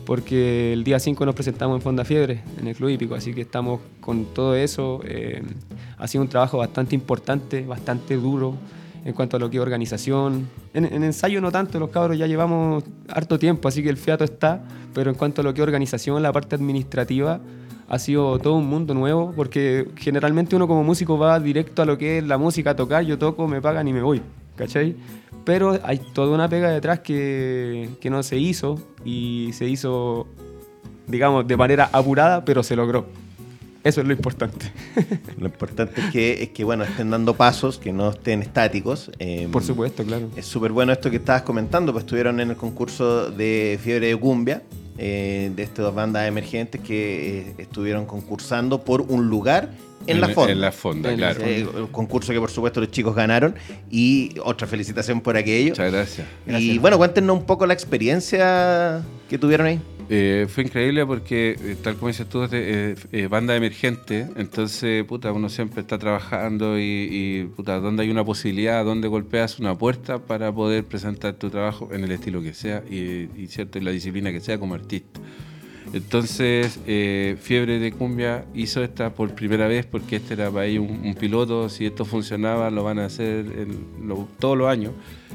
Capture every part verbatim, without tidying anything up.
porque el día cinco nos presentamos en Fonda Fiebre, en el Club Hípico, así que estamos con todo eso. Eh, ha sido un trabajo bastante importante, bastante duro en cuanto a lo que es organización. En, en ensayo no tanto, los cabros ya llevamos harto tiempo, así que el fiato está, pero en cuanto a lo que es organización, la parte administrativa, ha sido todo un mundo nuevo, porque generalmente uno como músico va directo a lo que es la música, a tocar, yo toco, me pagan y me voy, ¿cachai? Pero hay toda una pega detrás que, que no se hizo, y se hizo, digamos, de manera apurada, pero se logró. Eso es lo importante. Lo importante es que, es que bueno, estén dando pasos, que no estén estáticos. Eh, Por supuesto, claro. Es súper bueno esto que estabas comentando, pues estuvieron en el concurso de Fiebre de Cumbia, eh, de estas bandas emergentes que eh, estuvieron concursando por un lugar en, en la Fonda. En la Fonda, claro. Eh, el concurso que por supuesto los chicos ganaron, y otra felicitación por aquello. Muchas gracias. Y Gracias. bueno, cuéntenos un poco la experiencia que tuvieron ahí. Eh, fue increíble porque, eh, tal como dices tú, es de, eh, eh, banda emergente, entonces, puta, uno siempre está trabajando y, y, puta, donde hay una posibilidad, donde golpeas una puerta para poder presentar tu trabajo en el estilo que sea y, y cierto, en la disciplina que sea como artista. Entonces, eh, Fiebre de Cumbia hizo esta por primera vez porque este era para ellos un, un piloto. Si esto funcionaba, lo van a hacer en lo, todos los años,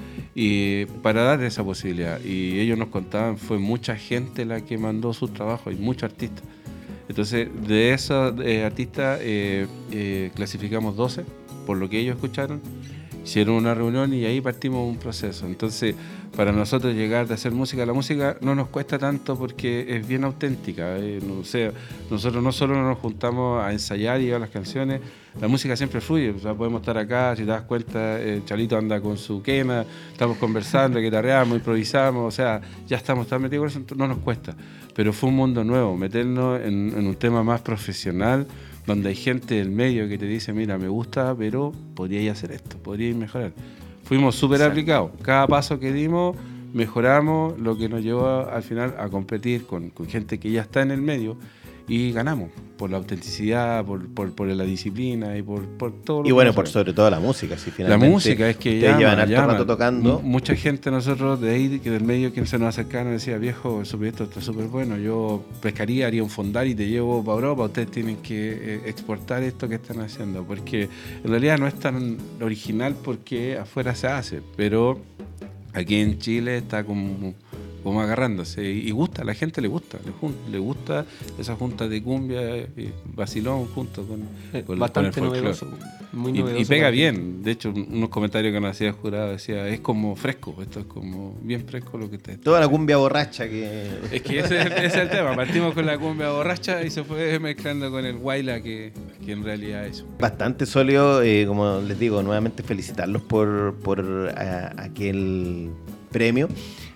y para dar esa posibilidad. Y ellos nos contaban, fue mucha gente la que mandó sus trabajos y muchos artistas. Entonces, de esos eh, artistas eh, eh, clasificamos doce, por lo que ellos escucharon. Hicieron una reunión y ahí partimos un proceso. Entonces, para nosotros llegar de hacer música, la música no nos cuesta tanto porque es bien auténtica. Eh, no, o sea, nosotros no solo nos juntamos a ensayar y a las canciones, la música siempre fluye. O sea, podemos estar acá, si te das cuenta, eh, Chalito anda con su quena, estamos conversando, guitarreamos, improvisamos, o sea, ya estamos tan metidos con eso, no nos cuesta. Pero fue un mundo nuevo, meternos en, en un tema más profesional, donde hay gente del medio que te dice, mira, me gusta, pero podríais hacer esto, podríais mejorar. Fuimos súper aplicados. Cada paso que dimos, mejoramos, lo que nos llevó a, al final a competir con, con gente que ya está en el medio, y ganamos por la autenticidad, por, por, por la disciplina y por, por todo lo Y bueno, que por sobre todo la música. Si finalmente la música es que ustedes llama, llevan harto llama. rato tocando. M- mucha gente, nosotros de ahí, que del medio, quien se nos acercaba, nos decía, viejo, el proyecto está súper bueno, yo pescaría, haría un fondar y te llevo para Europa, ustedes tienen que eh, exportar esto que están haciendo, porque en realidad no es tan original porque afuera se hace, pero aquí en Chile está como, como agarrándose, y, y gusta, a la gente le gusta, le, jun- le gusta esa junta de cumbia y vacilón junto con, Eh, con, bastante con el folclore. novedoso, muy Y, novedoso. y pega también. bien. De hecho, unos comentarios que nos hacía el jurado decía, es como fresco, esto es como bien fresco lo que te... Toda la cumbia borracha que... Es que ese es, el, ese es el tema. Partimos con la cumbia borracha y se fue mezclando con el guayla, que, que en realidad es eso. Bastante sólido, eh, como les digo, nuevamente felicitarlos por, por a- aquel premio.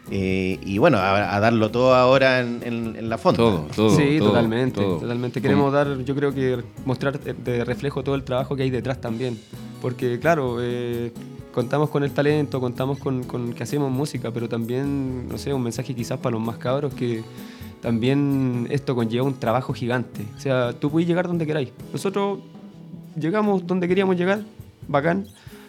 Eh, y bueno, a, a darlo todo ahora en, en- en la Fonda. Todo, todo. Sí, todo, totalmente, todo. totalmente. Queremos dar, yo creo que mostrar de reflejo todo el trabajo que hay detrás también. Porque claro, eh, contamos con el talento, contamos con, con que hacemos música, pero también, no sé, un mensaje quizás para los más cabros, que también esto conlleva un trabajo gigante. O sea, tú puedes llegar donde queráis. Nosotros llegamos donde queríamos llegar, bacán,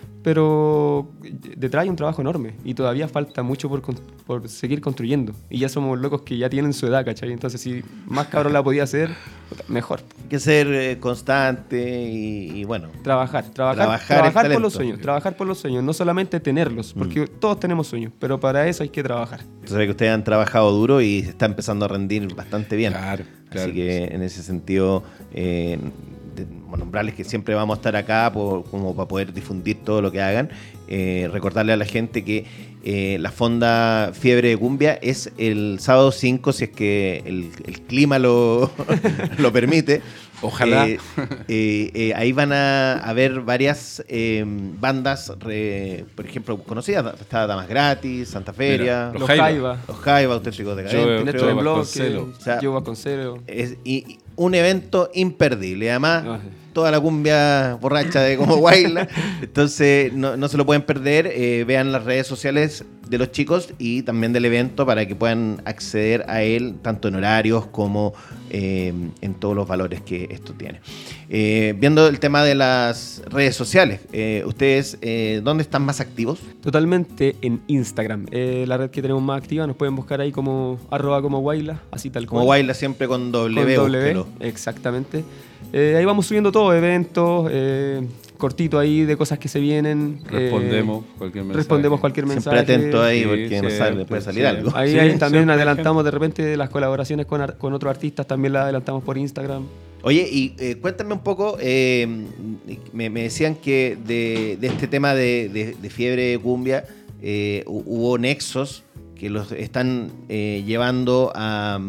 pero detrás hay un trabajo enorme y todavía falta mucho por, con- por seguir construyendo. Y ya somos locos que ya tienen su edad, ¿cachai? Entonces, si más cabrón la podía hacer, mejor. Hay que ser eh, constante y, y bueno. Trabajar, trabajar, Trabajar el trabajar por talento. los sueños, trabajar por los sueños, no solamente tenerlos, porque todos tenemos sueños, pero para eso hay que trabajar. Se ve que ustedes han trabajado duro y se está empezando a rendir bastante bien. Claro, claro. Así que en ese sentido, eh, de- bueno, nombrarles que siempre vamos a estar acá por- como para poder difundir todo lo que hagan. Eh, recordarle a la gente que eh, la Fonda Fiebre de Cumbia es el sábado cinco, si es que el, el clima lo, lo permite. Ojalá. Eh, eh, eh, ahí van a haber varias eh, bandas, re- por ejemplo, conocidas. Está Damas Gratis, Santa Feria, Mira, Los Los Jaiba. Jaiba, Los Jaiba, Auténticos Decadentes. Yo- Néstor creo en bloque, Vasconcelos. O sea, yo Vasconcelos. Es y, y un evento imperdible. Además, Ah, toda la cumbia borracha de como Guayla. Entonces, no, no se lo pueden perder. Eh, vean las redes sociales de los chicos y también del evento para que puedan acceder a él tanto en horarios como eh, en todos los valores que esto tiene. Eh, viendo el tema de las redes sociales, eh, ¿ustedes eh, dónde están más activos? Totalmente en Instagram, eh, la red que tenemos más activa. Nos pueden buscar ahí como arroba como Guayla, así tal cual. Como Guayla siempre con W, Con W, búsquelo. exactamente. Eh, ahí vamos subiendo todo, eventos, eh, cortito ahí de cosas que se vienen. Respondemos eh, cualquier mensaje. Respondemos cualquier mensaje. Siempre atento ahí Sí, porque no sabe, puede salir sí. algo. Ahí, Sí, ahí también siempre hay adelantamos de repente las colaboraciones con, ar- con otros artistas, también las adelantamos por Instagram. Oye, y eh, cuéntame un poco, eh, me, me decían que de, de este tema de, de, de fiebre de cumbia eh, hu- hubo nexos que los están eh, llevando a,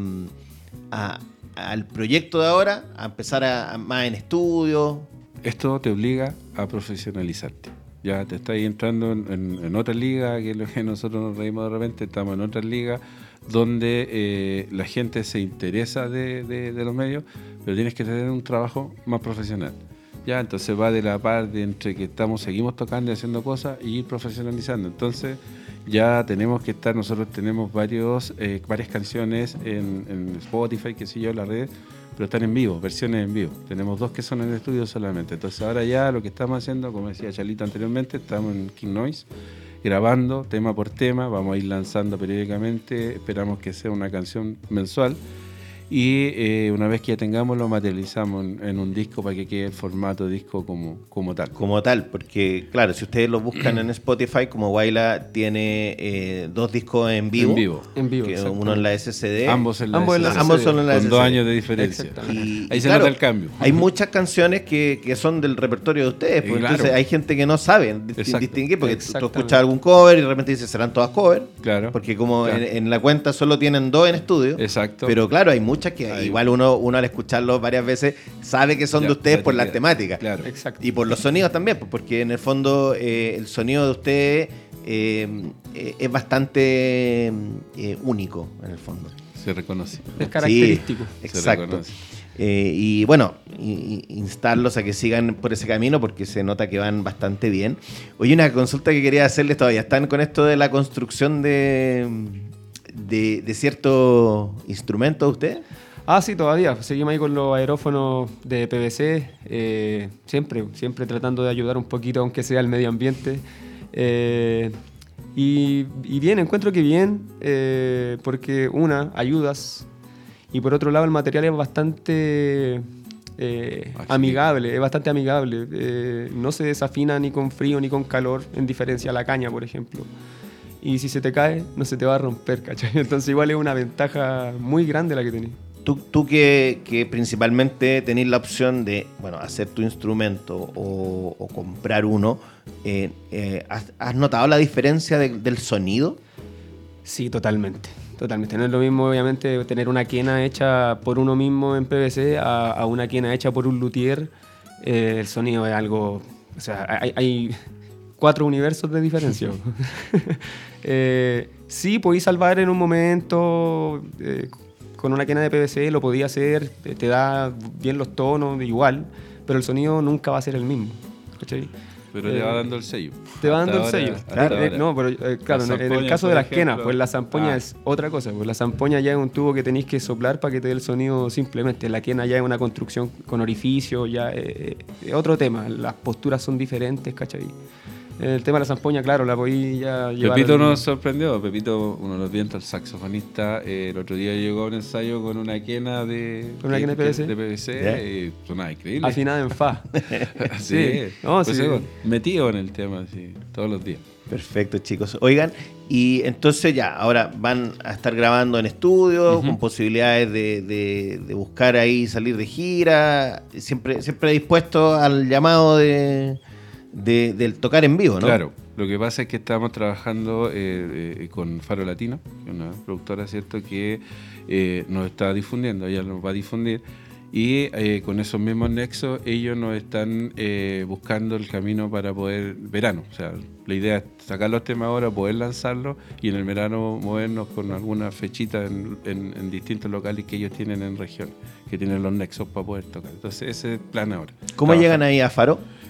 a- al proyecto de ahora, a empezar a, a más en estudio. Esto te obliga a profesionalizarte. Ya te estás entrando en, en, en otra liga, que es lo que nosotros nos reímos de repente, estamos en otra liga donde eh, la gente se interesa de, de, de los medios, pero tienes que tener un trabajo más profesional. Ya, entonces va de la par de entre que estamos, seguimos tocando y haciendo cosas y ir profesionalizando. Entonces ya tenemos que estar, nosotros tenemos varios, eh, varias canciones en, en Spotify, qué sé yo, la red, pero están en vivo, versiones en vivo. Tenemos dos que son en el estudio solamente. Entonces ahora ya lo que estamos haciendo, como decía Chalito anteriormente, estamos en King Noise, grabando tema por tema, vamos a ir lanzando periódicamente, esperamos que sea una canción mensual. Y eh, una vez que ya tengamos, lo materializamos en, en un disco para que quede el formato disco como, como tal. Como tal, porque claro, si ustedes lo buscan en Spotify, como Guayla tiene eh, dos discos en vivo. En vivo. En vivo, que exacto. uno en la S C D. Ambos en la Ambos en la S C D, ambos son en la con S C D. dos años de diferencia. Exactamente. Y- Ahí y se claro, nota el cambio. Hay muchas canciones que, que son del repertorio de ustedes, porque Y claro. entonces hay gente que no sabe distin- Exacto. distinguir, porque tú- tú Exactamente. escuchas algún cover y de repente dices, serán todas cover, Claro. porque como Claro. en, en la cuenta solo tienen dos en estudio, Exacto. pero claro, hay muchas que Ahí. igual uno, uno al escucharlos varias veces sabe que son Ya, de ustedes ya por te las queda. temáticas. Claro. Exacto. Y por los sonidos también, pues, porque en el fondo eh, el sonido de ustedes eh, eh, es bastante eh, único, en el fondo. Se reconoce. Es característico. Sí, Se exacto. reconoce. Eh, y bueno, y- y instarlos a que sigan por ese camino porque se nota que van bastante bien. Oye, una consulta que quería hacerles todavía. ¿Están con esto de la construcción de, de, de ciertos instrumentos ustedes? Ah, sí, todavía. Seguimos ahí con los aerófonos de P V C, eh, siempre, siempre tratando de ayudar un poquito, aunque sea el medio ambiente. Eh, y, y bien, encuentro que bien, eh, porque una, ayudas, y por otro lado el material es bastante eh, amigable, es bastante amigable. Eh, no se desafina ni con frío ni con calor, en diferencia a la caña, por ejemplo. Y si se te cae, no se te va a romper, ¿cachai? Entonces igual es una ventaja muy grande la que tenés. Tú, tú que, que principalmente tenés la opción de, bueno, hacer tu instrumento o, o comprar uno, eh, eh, ¿has, has notado la diferencia de- del sonido? Sí, totalmente. Totalmente. No es lo mismo, obviamente, tener una quena hecha por uno mismo en P V C a, a una quena hecha por un luthier. Eh, el sonido es algo... O sea, hay, hay cuatro universos de diferencia. eh, sí, podéis salvar en un momento... Eh, con una quena de P V C lo podía hacer, te, te da bien los tonos, igual, pero el sonido nunca va a ser el mismo. ¿Cachai? Pero Eh, le va dando el sello. Te va dando Hasta el ahora- sello. hasta Eh, eh, ahora. no, pero eh, claro, Las en- en el zampoñas, caso por de las ejemplo. quenas, pues la zampoña Ah. es otra cosa. Pues la zampoña ya es un tubo que tenéis que soplar para que te dé el sonido simplemente. La quena ya es una construcción con orificio, ya eh, es otro tema. Las posturas son diferentes, ¿cachai? El tema de la zampoña, claro, la podéis ya llevar... Pepito al- nos sorprendió. Pepito, uno de los vientos, el saxofonista, eh, el otro día llegó a un ensayo con una quena de, ¿Con una quena de P V C? de P V C ¿Ya? y sonaba increíble. Afinada en fa. sí, No, Pues sí. digo, metido en el tema, sí, todos los días. Perfecto, chicos. Oigan, y entonces ya, ahora van a estar grabando en estudio, Ujú. con posibilidades de, de- de buscar ahí salir de gira, siempre, siempre dispuesto al llamado de, de- del tocar en vivo, ¿no? Claro, lo que pasa es que estamos trabajando eh, eh, con Faro Latino, que es una productora, ¿cierto?, que eh, nos está difundiendo, ella nos va a difundir, y eh, con esos mismos nexos ellos nos están eh, buscando el camino para poder, verano, o sea, la idea es sacar los temas ahora, poder lanzarlos y en el verano movernos con alguna fechita en, en- en distintos locales que ellos tienen en región, que tienen los nexos para poder tocar. Entonces ese es el plan ahora. ¿Cómo Trabajar. llegan ahí a Faro?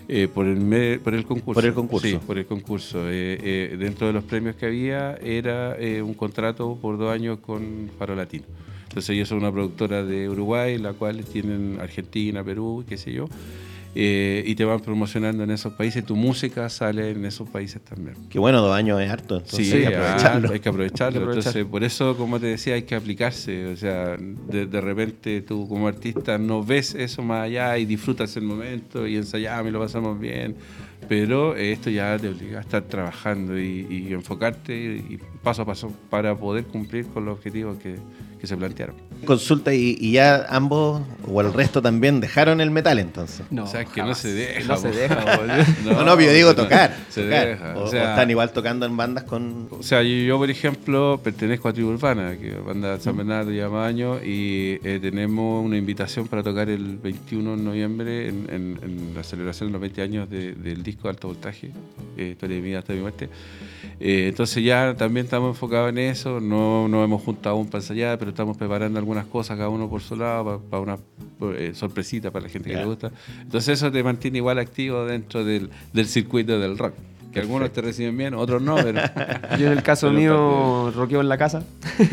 Eh, por, el me, por el concurso. Por el concurso. Sí, por el concurso. Eh, eh, dentro de los premios que había era eh, un contrato por dos años con Faro Latino. Entonces ellos son una productora de Uruguay, la cual tienen Argentina, Perú, qué sé yo, eh, y te van promocionando en esos países. Tu música sale en esos países también. Qué bueno, dos años es harto. Entonces Sí, hay que aprovecharlo. ah, hay que aprovecharlo. Hay que aprovechar. Entonces, por eso, como te decía, hay que aplicarse. O sea, de, de repente tú como artista no ves eso más allá y disfrutas el momento y ensayamos y lo pasamos bien. Pero eh, esto ya te obliga a estar trabajando y, y enfocarte y, y paso a paso para poder cumplir con los objetivos que, que se plantearon. Consulta y, y ya ambos, o el resto también, dejaron el metal entonces. No, o sea, que jamás. no se deja. No se po. deja, boludo. No, no, pero yo digo tocar. Se tocar. deja. O, O sea, o están igual tocando en bandas con... O sea, yo, yo, por ejemplo, pertenezco a Tribu Urbana, que es banda de San Bernardo lleva años, y eh, tenemos una invitación para tocar el veintiuno de noviembre en, en, en la celebración de los veinte años de, del disco de Alto Voltaje, eh, Historia de mi vida hasta mi muerte. Eh, entonces ya también estamos enfocados en eso, no nos hemos juntado aún para ensayar, pero estamos preparando algunas cosas cada uno por su lado, para, para una eh, sorpresita para la gente que Yeah. le gusta. Entonces eso te mantiene igual activo dentro del, del circuito del rock. Que algunos te reciben bien, otros no, pero... Yo en el caso pero mío roqueo en la casa,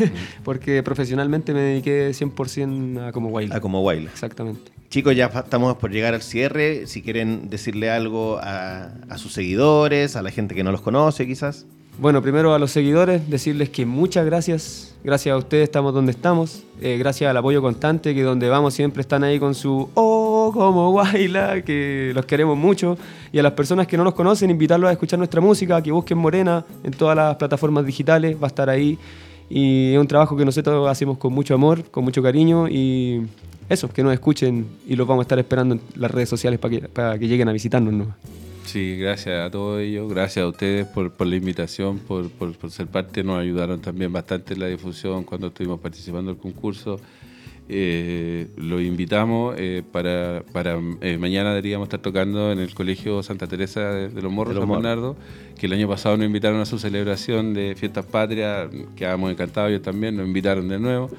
porque profesionalmente me dediqué cien por ciento a como Wild. a como Guayla. Exactamente. Chicos, ya fa- estamos por llegar al cierre. Si quieren decirle algo a, a sus seguidores, a la gente que no los conoce quizás. Bueno, primero a los seguidores, decirles que muchas gracias. Gracias a ustedes estamos donde estamos. Eh, gracias al apoyo constante, que donde vamos siempre están ahí con su oh, como Guayla, que los queremos mucho. Y a las personas que no nos conocen, invitarlos a escuchar nuestra música, que busquen Morena en todas las plataformas digitales, va a estar ahí. Y es un trabajo que nosotros hacemos con mucho amor, con mucho cariño. Y eso, que nos escuchen y los vamos a estar esperando en las redes sociales para que, para que lleguen a visitarnos, ¿no? Sí, gracias a todos ellos, gracias a ustedes por, por la invitación, por, por, por ser parte, nos ayudaron también bastante en la difusión cuando estuvimos participando del concurso. Eh, los invitamos eh, para, para eh, mañana deberíamos estar tocando en el Colegio Santa Teresa de, de los Morros, De los San Morros. Bernardo, que el año pasado nos invitaron a su celebración de Fiestas Patrias, quedamos encantados, ellos también nos invitaron de nuevo.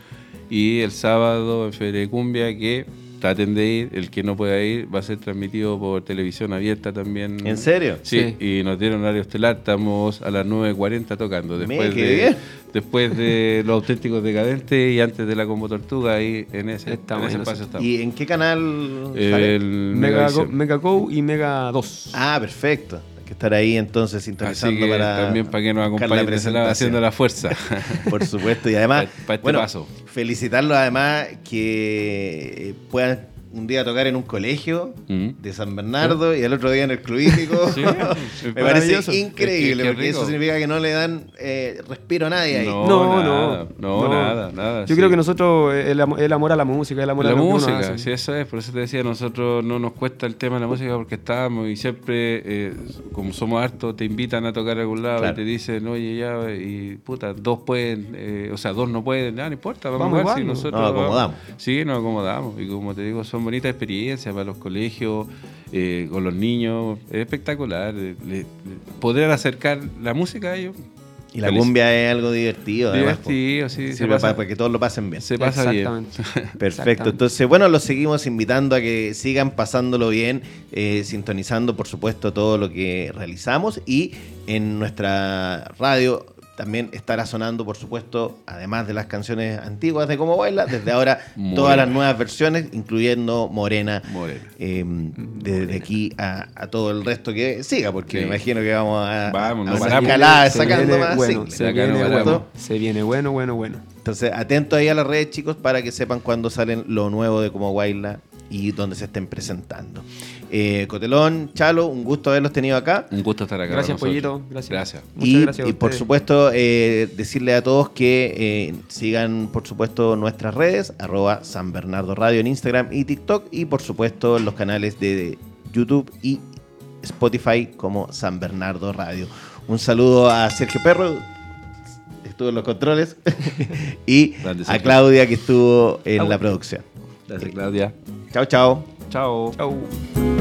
Y el sábado en Feria de Cumbia, que traten de ir, el que no pueda ir va a ser transmitido por televisión abierta también. ¿En serio? Sí, Sí. y nos dieron horario estelar, estamos a las nueve cuarenta tocando, después, qué de, bien. después de Los Auténticos Decadentes y antes de la Combo Tortuga, ahí en ese, Está en ese bueno, espacio sí. estamos. ¿Y en qué canal sale? El Mega, Go, Megavisión. Mega Go y Mega dos. Ah, perfecto. Hay que estar ahí entonces Así sintonizando que para también para que nos buscar la acompañen de ese lado, presentación. haciendo la fuerza. Por supuesto. Y además, Pa- pa este bueno, paso. felicitarlos además que eh, puedan un día tocar en un colegio Mm. de San Bernardo y el otro día en el Club Hípico. Sí, Me es parece maravilloso. increíble, Es que- qué porque eso rico. significa que no le dan eh, respiro a nadie ahí. No, No, nada, no, no, no. nada, nada. Yo sí. creo que nosotros, eh, el, am- el amor a la música, el amor a La lo que uno música, hace. sí, eso es, por eso te decía, nosotros no nos cuesta el tema de la música porque estábamos y siempre, eh, como somos hartos, te invitan a tocar a algún lado Claro. y te dicen, oye, ya, y puta, dos pueden, eh, o sea, dos no pueden, nada, no importa, vamos, Vamos a ver si igual, ¿no? nosotros Nos acomodamos. vamos. Sí, nos acomodamos, y como te digo, son bonitas experiencias para los colegios, eh, con los niños, es espectacular, eh, le- le- poder acercar la música a ellos. Y la Feliz. cumbia es algo divertido, además. Divertido, sí, po. se Sirve pasa- para, para que todos lo pasen bien. Se pasa bien. Exactamente. Perfecto, Exactamente. entonces bueno, los seguimos invitando a que sigan pasándolo bien, eh, sintonizando por supuesto todo lo que realizamos y en nuestra radio también estará sonando por supuesto, además de las canciones antiguas de Como Baila, desde ahora Morena. todas las nuevas versiones, incluyendo Morena, Morena. eh, desde aquí a, a todo el resto que siga, porque Sí. me imagino que vamos a, Vamos, a no una paramos. escalada Se sacando viene más bueno, singles. se Acá viene no bueno, paramos. se viene bueno, bueno, bueno. Entonces, atentos ahí a las redes, chicos, para que sepan cuándo salen lo nuevo de Como Guayla y dónde se estén presentando. Eh, Cotelón, Chalo, un gusto haberlos tenido acá. Un gusto estar acá. Gracias, con nosotros. Pollito. Gracias. Gracias. Muchas Y, gracias a y por ustedes. supuesto, eh, decirle a todos que eh, sigan, por supuesto, nuestras redes, arroba San Bernardo Radio en Instagram y TikTok, y por supuesto los canales de YouTube y Spotify como San Bernardo Radio. Un saludo a Sergio Perro, estuvo en los controles, y Grande a Sergio. Claudia, que estuvo en Chau. la producción. Gracias, Claudia. Chao, chao. Chao. Chao.